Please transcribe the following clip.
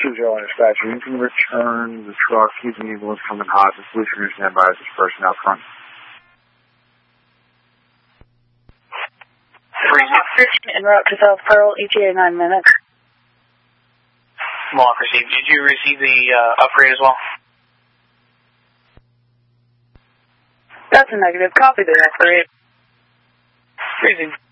2-0 dispatcher. You can return the truck. Keep the ambulance coming hot. The police are going to stand by as this person out front. 3-0. En route to South Pearl, ETA 9 minutes. Lock received. Did you receive the upgrade as well? That's a negative. Copy the upgrade. Freezing.